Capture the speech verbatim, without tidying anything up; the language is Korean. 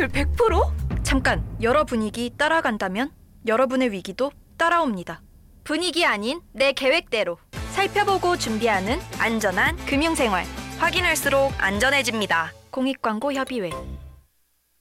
수익률 백 퍼센트? 잠깐, 여러 분위기 따라간다면 여러분의 위기도 따라옵니다. 분위기 아닌 내 계획대로 살펴보고 준비하는 안전한 금융생활. 확인할수록 안전해집니다. 공익광고협의회.